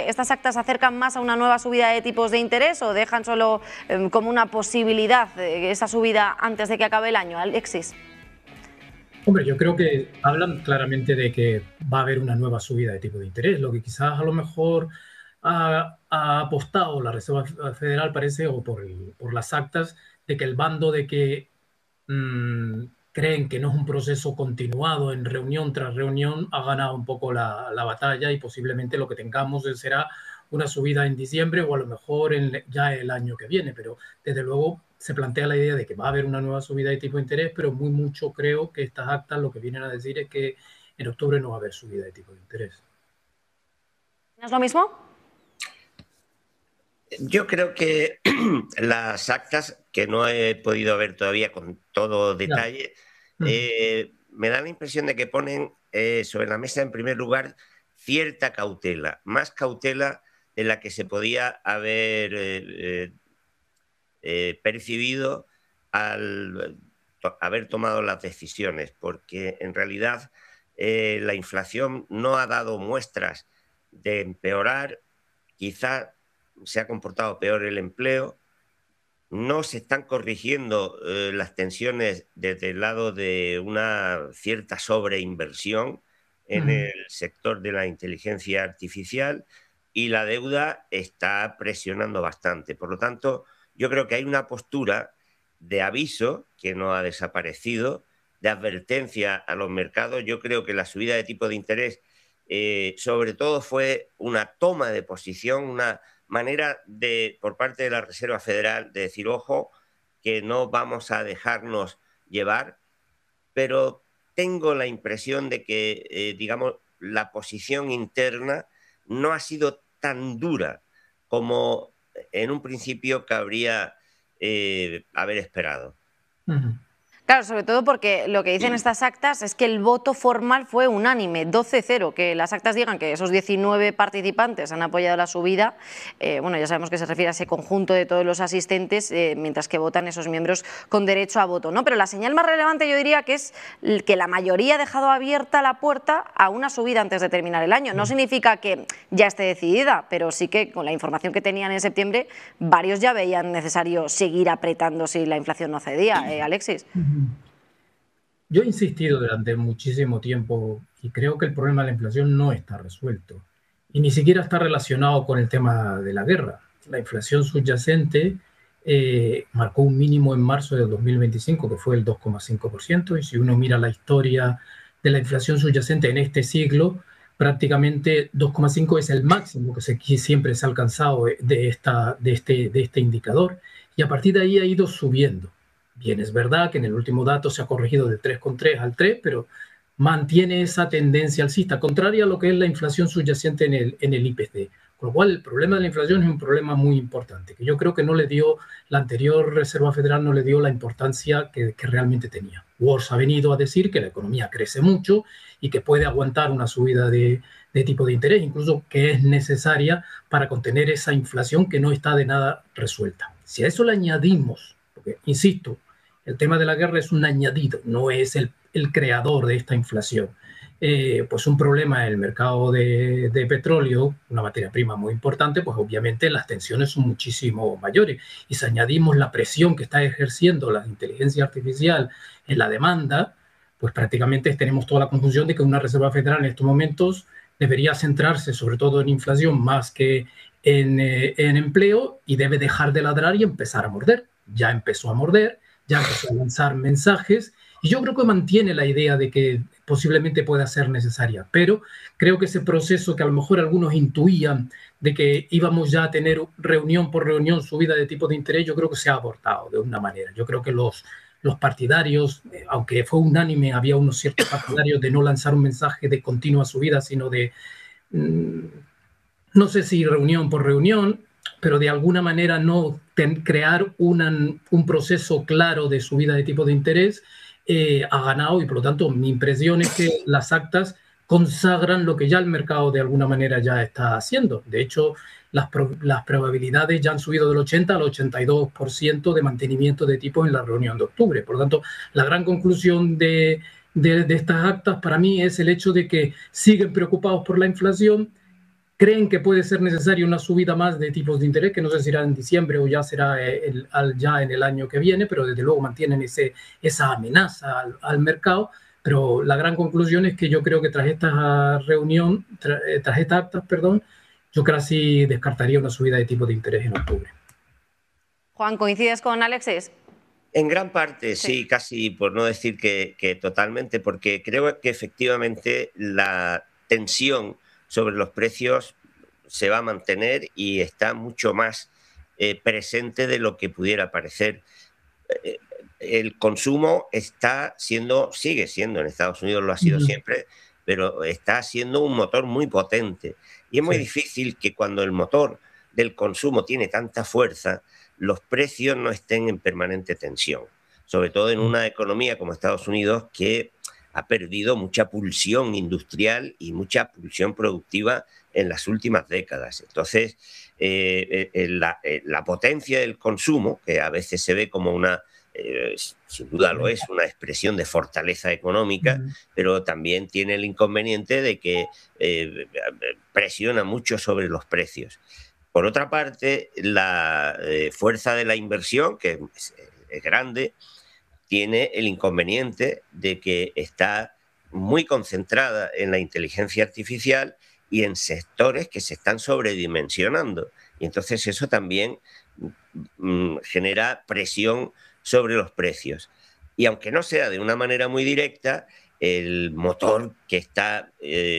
estas actas se acercan más a una nueva subida de tipos de interés o dejan solo como una posibilidad esa subida antes de que acabe el año? Alexis. Hombre, yo creo que hablan claramente de que va a haber una nueva subida de tipo de interés. Lo que quizás a lo mejor ha apostado la Reserva Federal, parece, o por las actas, de que el bando de que creen que no es un proceso continuado en reunión tras reunión ha ganado un poco la batalla, y posiblemente lo que tengamos será una subida en diciembre o a lo mejor ya el año que viene, pero desde luego se plantea la idea de que va a haber una nueva subida de tipo de interés, pero muy mucho creo que estas actas lo que vienen a decir es que en octubre no va a haber subida de tipo de interés. ¿No es lo mismo? Yo creo que las actas, que no he podido ver todavía con todo detalle, me da la impresión de que ponen sobre la mesa, en primer lugar, cierta cautela, más cautela de la que se podía haber percibido al haber tomado las decisiones, porque en realidad la inflación no ha dado muestras de empeorar, quizá se ha comportado peor el empleo, no se están corrigiendo las tensiones desde el lado de una cierta sobreinversión en el sector de la inteligencia artificial, y la deuda está presionando bastante. Por lo tanto, yo creo que hay una postura de aviso que no ha desaparecido, de advertencia a los mercados. Yo creo que la subida de tipo de interés sobre todo fue una toma de posición, una manera por parte de la Reserva Federal de decir, ojo, que no vamos a dejarnos llevar, pero tengo la impresión de que, digamos, la posición interna no ha sido tan dura como en un principio cabría haber esperado. Claro, sobre todo porque lo que dicen estas actas es que el voto formal fue unánime, 12-0, que las actas digan que esos 19 participantes han apoyado la subida. Bueno, ya sabemos que se refiere a ese conjunto de todos los asistentes, mientras que votan esos miembros con derecho a voto, ¿no? Pero la señal más relevante yo diría que es que la mayoría ha dejado abierta la puerta a una subida antes de terminar el año. No significa que ya esté decidida, pero sí que con la información que tenían en septiembre, varios ya veían necesario seguir apretando si la inflación no cedía. Alexis. Yo he insistido durante muchísimo tiempo y creo que el problema de la inflación no está resuelto y ni siquiera está relacionado con el tema de la guerra. La inflación subyacente marcó un mínimo en marzo de 2025 que fue el 2,5%, y si uno mira la historia de la inflación subyacente en este siglo, prácticamente 2,5 es el máximo que siempre se ha alcanzado de este indicador, y a partir de ahí ha ido subiendo. Bien, es verdad que en el último dato se ha corregido del 3,3 al 3, pero mantiene esa tendencia alcista, contraria a lo que es la inflación subyacente en el IPC. Con lo cual, el problema de la inflación es un problema muy importante, que yo creo que la anterior Reserva Federal no le dio la importancia que realmente tenía. Wars ha venido a decir que la economía crece mucho y que puede aguantar una subida de tipo de interés, incluso que es necesaria para contener esa inflación que no está de nada resuelta. Si a eso le añadimos, porque, insisto, el tema de la guerra es un añadido, no es el creador de esta inflación. Pues un problema en el mercado de petróleo, una materia prima muy importante, pues obviamente las tensiones son muchísimo mayores. Y si añadimos la presión que está ejerciendo la inteligencia artificial en la demanda, pues prácticamente tenemos toda la confusión de que una Reserva Federal en estos momentos debería centrarse sobre todo en inflación más que en empleo, y debe dejar de ladrar y empezar a morder. Ya empezó a morder, ya empezó a lanzar mensajes, y yo creo que mantiene la idea de que posiblemente pueda ser necesaria, pero creo que ese proceso que a lo mejor algunos intuían de que íbamos ya a tener reunión por reunión subida de tipo de interés, yo creo que se ha abortado de una manera. Yo creo que los partidarios, aunque fue unánime, había unos ciertos partidarios de no lanzar un mensaje de continua subida, sino de, no sé si reunión por reunión, pero de alguna manera no crear un proceso claro de subida de tipo de interés, ha ganado, y por lo tanto mi impresión es que las actas consagran lo que ya el mercado de alguna manera ya está haciendo. De hecho, las probabilidades ya han subido del 80 al 82% de mantenimiento de tipos en la reunión de octubre. Por lo tanto, la gran conclusión de estas actas para mí es el hecho de que siguen preocupados por la inflación, creen que puede ser necesaria una subida más de tipos de interés, que no sé si será en diciembre o ya será ya en el año que viene, pero desde luego mantienen esa amenaza al mercado. Pero la gran conclusión es que yo creo que tras esta reunión, tras esta acta, perdón, yo casi descartaría una subida de tipo de interés en octubre. Juan, ¿coincides con Alexis? En gran parte, sí, casi por no decir que totalmente, porque creo que efectivamente la tensión sobre los precios se va a mantener y está mucho más presente de lo que pudiera parecer. El consumo sigue siendo, en Estados Unidos lo ha sido siempre, pero está siendo un motor muy potente. Y es muy difícil que cuando el motor del consumo tiene tanta fuerza, los precios no estén en permanente tensión. Sobre todo en una economía como Estados Unidos, que ha perdido mucha pulsión industrial y mucha pulsión productiva en las últimas décadas. Entonces, la potencia del consumo, que a veces se ve como sin duda lo es, una expresión de fortaleza económica, pero también tiene el inconveniente de que presiona mucho sobre los precios. Por otra parte, la fuerza de la inversión, que es grande, tiene el inconveniente de que está muy concentrada en la inteligencia artificial y en sectores que se están sobredimensionando. Y entonces eso también genera presión sobre los precios. Y aunque no sea de una manera muy directa, el motor que está,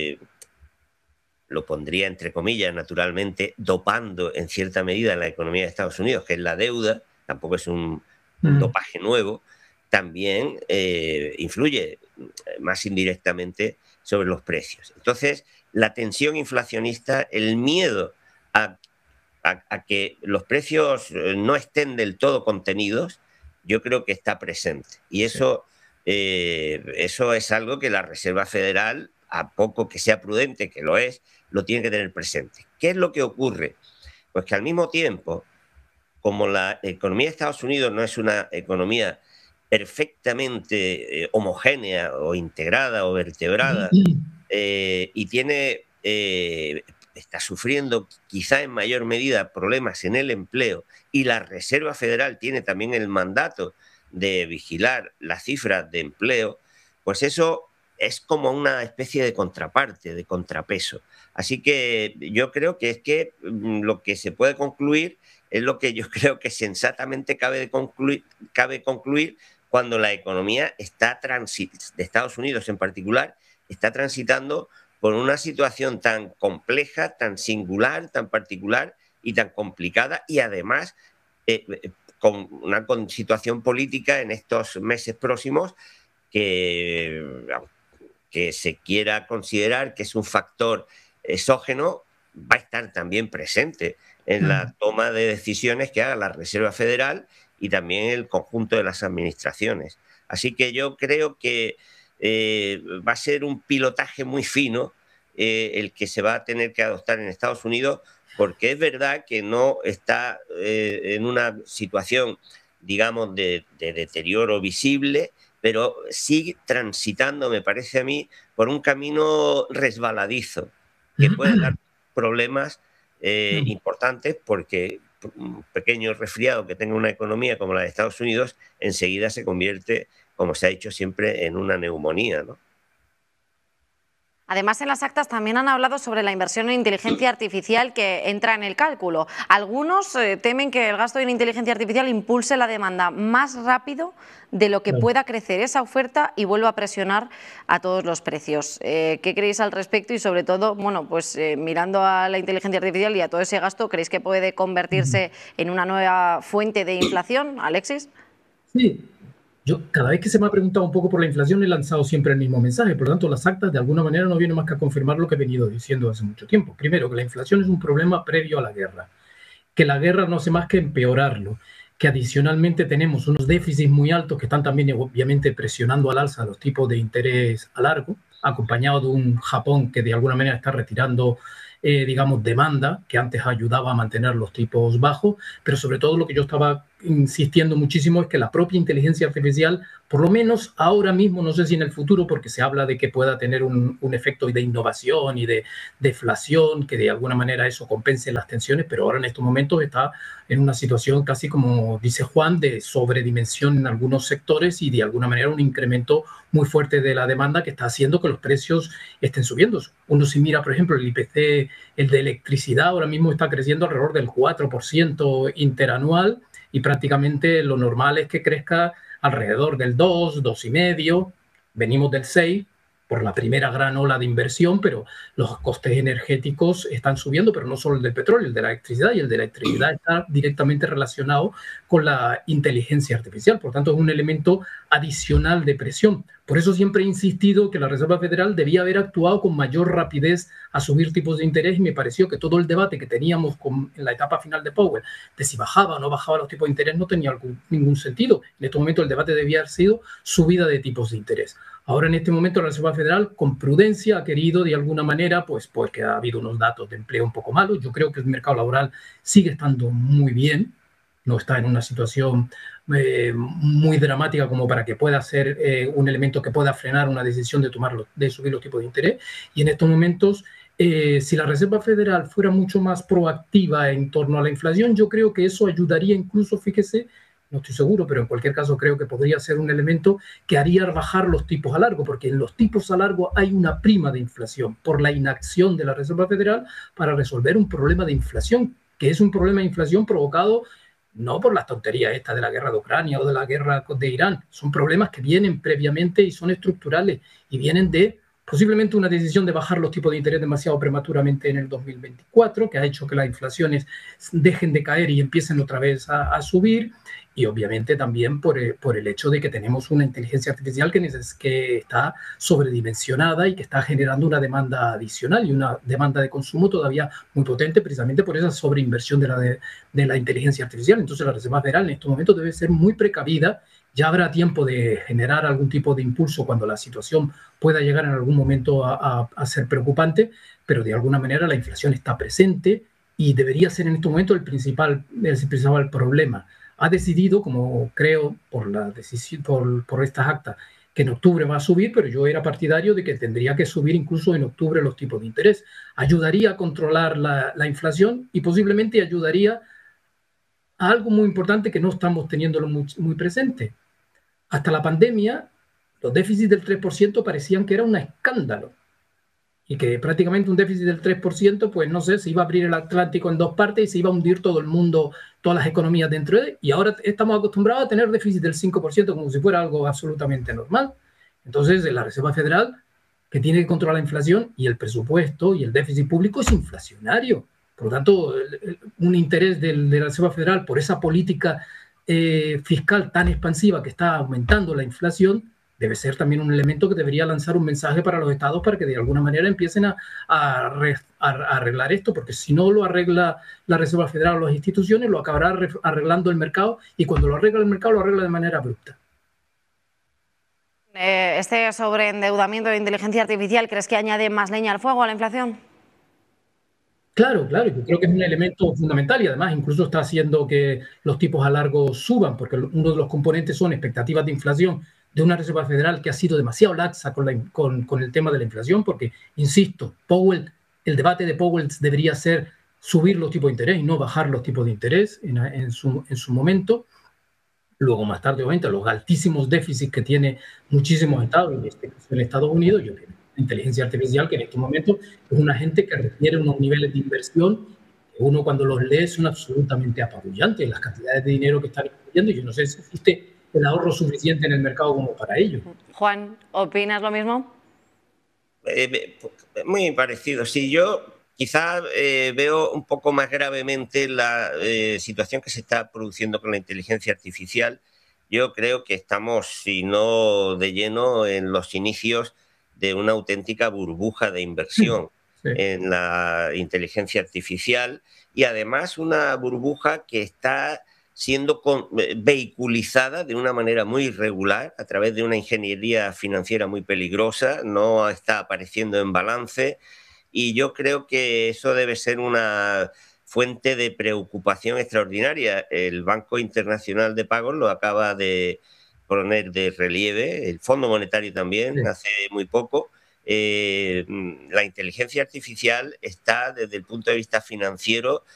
lo pondría entre comillas, naturalmente, dopando en cierta medida la economía de Estados Unidos, que es la deuda, tampoco es un dopaje nuevo, también influye más indirectamente sobre los precios. Entonces, la tensión inflacionista, el miedo a que los precios no estén del todo contenidos, yo creo que está presente. Y eso es algo que la Reserva Federal, a poco que sea prudente, que lo es, lo tiene que tener presente. ¿Qué es lo que ocurre? Pues que al mismo tiempo, como la economía de Estados Unidos no es una economía perfectamente homogénea o integrada o vertebrada y está sufriendo quizá en mayor medida problemas en el empleo, y la Reserva Federal tiene también el mandato de vigilar las cifras de empleo, pues eso es como una especie de contraparte, de contrapeso. Así que yo creo que lo que se puede concluir es lo que yo creo que sensatamente cabe concluir cuando la economía de Estados Unidos en particular está transitando por una situación tan compleja, tan singular, tan particular y tan complicada, y además con una situación política en estos meses próximos que se quiera considerar que es un factor exógeno, va a estar también presente en la toma de decisiones que haga la Reserva Federal y también el conjunto de las administraciones. Así que yo creo que va a ser un pilotaje muy fino el que se va a tener que adoptar en Estados Unidos, porque es verdad que no está en una situación, digamos, de deterioro visible, pero sigue transitando, me parece a mí, por un camino resbaladizo, que puede dar problemas importantes, porque un pequeño resfriado que tenga una economía como la de Estados Unidos enseguida se convierte, como se ha dicho siempre, en una neumonía, ¿no? Además, en las actas también han hablado sobre la inversión en inteligencia artificial que entra en el cálculo. Algunos temen que el gasto en inteligencia artificial impulse la demanda más rápido de lo que pueda crecer esa oferta y vuelva a presionar a todos los precios. ¿Qué creéis al respecto? Y sobre todo, bueno, pues mirando a la inteligencia artificial y a todo ese gasto, ¿creéis que puede convertirse en una nueva fuente de inflación, Alexis? Sí. Yo, cada vez que se me ha preguntado un poco por la inflación, he lanzado siempre el mismo mensaje. Por lo tanto, las actas de alguna manera no vienen más que a confirmar lo que he venido diciendo hace mucho tiempo. Primero, que la inflación es un problema previo a la guerra, que la guerra no hace más que empeorarlo, que adicionalmente tenemos unos déficits muy altos que están también obviamente presionando al alza los tipos de interés a largo, acompañado de un Japón que de alguna manera está retirando digamos, demanda, que antes ayudaba a mantener los tipos bajos, pero sobre todo lo que yo estaba insistiendo muchísimo es que la propia inteligencia artificial Por lo menos ahora mismo, no sé si en el futuro, porque se habla de que pueda tener un efecto de innovación y de deflación, que de alguna manera eso compense las tensiones, pero ahora en estos momentos está en una situación casi como dice Juan, de sobredimensión en algunos sectores y de alguna manera un incremento muy fuerte de la demanda que está haciendo que los precios estén subiendo. Uno si mira, por ejemplo, el IPC, el de electricidad, ahora mismo está creciendo alrededor del 4% interanual y prácticamente lo normal es que crezca alrededor del 2, 2,5, venimos del 6 por la primera gran ola de inversión, pero los costes energéticos están subiendo, pero no solo el del petróleo, el de la electricidad, y el de la electricidad está directamente relacionado con la inteligencia artificial, por tanto es un elemento adicional de presión. Por eso siempre he insistido que la Reserva Federal debía haber actuado con mayor rapidez a subir tipos de interés y me pareció que todo el debate que teníamos en la etapa final de Powell, de si bajaba o no bajaba los tipos de interés, no tenía ningún sentido. En este momento el debate debía haber sido subida de tipos de interés. Ahora en este momento la Reserva Federal con prudencia ha querido de alguna manera, pues porque ha habido unos datos de empleo un poco malos, yo creo que el mercado laboral sigue estando muy bien, no está en una situación muy dramática como para que pueda ser un elemento que pueda frenar una decisión de subir los tipos de interés. Y en estos momentos, si la Reserva Federal fuera mucho más proactiva en torno a la inflación, yo creo que eso ayudaría incluso, fíjese, no estoy seguro, pero en cualquier caso creo que podría ser un elemento que haría bajar los tipos a largo, porque en los tipos a largo hay una prima de inflación por la inacción de la Reserva Federal para resolver un problema de inflación, que es un problema de inflación provocado no por las tonterías estas de la guerra de Ucrania o de la guerra de Irán, son problemas que vienen previamente y son estructurales y vienen de posiblemente una decisión de bajar los tipos de interés demasiado prematuramente en el 2024, que ha hecho que las inflaciones dejen de caer y empiecen otra vez a subir, y obviamente también por el hecho de que tenemos una inteligencia artificial que está sobredimensionada y que está generando una demanda adicional y una demanda de consumo todavía muy potente precisamente por esa sobreinversión de la inteligencia artificial. Entonces la Reserva Federal en estos momentos debe ser muy precavida. Ya habrá tiempo de generar algún tipo de impulso cuando la situación pueda llegar en algún momento a ser preocupante, pero de alguna manera la inflación está presente y debería ser en este momento el principal problema. Ha decidido, como creo por estas actas, que en octubre va a subir, pero yo era partidario de que tendría que subir incluso en octubre los tipos de interés. Ayudaría a controlar la inflación y posiblemente ayudaría a algo muy importante que no estamos teniéndolo muy presente. Hasta la pandemia, los déficits del 3% parecían que era un escándalo y que prácticamente un déficit del 3%, pues no sé, se iba a abrir el Atlántico en dos partes y se iba a hundir todo el mundo, todas las economías dentro de él, y ahora estamos acostumbrados a tener déficit del 5% como si fuera algo absolutamente normal. Entonces, la Reserva Federal, que tiene que controlar la inflación y el presupuesto y el déficit público es inflacionario. Por lo tanto, un interés de la Reserva Federal por esa política fiscal tan expansiva que está aumentando la inflación debe ser también un elemento que debería lanzar un mensaje para los estados para que de alguna manera empiecen a arreglar esto, porque si no lo arregla la Reserva Federal o las instituciones, lo acabará arreglando el mercado, y cuando lo arregla el mercado, lo arregla de manera abrupta. ¿Este sobreendeudamiento de inteligencia artificial crees que añade más leña al fuego a la inflación? Claro, yo creo que es un elemento fundamental y además incluso está haciendo que los tipos a largo suban, porque uno de los componentes son expectativas de inflación de una Reserva Federal que ha sido demasiado laxa con el tema de la inflación, porque, insisto, el debate de Powell debería ser subir los tipos de interés y no bajar los tipos de interés en su momento. Luego, más tarde, obviamente, los altísimos déficits que tiene muchísimos estados, en Estados Unidos, yo creo inteligencia artificial, que en este momento es una gente que requiere unos niveles de inversión que uno cuando los lee son absolutamente apabullantes, las cantidades de dinero que están incluyendo, y yo no sé si existe el ahorro suficiente en el mercado como para ello. Juan, ¿opinas lo mismo? Muy parecido. Sí, yo quizá veo un poco más gravemente la situación que se está produciendo con la inteligencia artificial. Yo creo que estamos, si no de lleno, en los inicios de una auténtica burbuja de inversión en la inteligencia artificial, y además una burbuja que está siendo vehiculizada de una manera muy irregular a través de una ingeniería financiera muy peligrosa, no está apareciendo en balance, y yo creo que eso debe ser una fuente de preocupación extraordinaria. El Banco Internacional de Pagos lo acaba de poner de relieve, el Fondo Monetario también, Sí. hace muy poco. La inteligencia artificial está, desde el punto de vista financiero,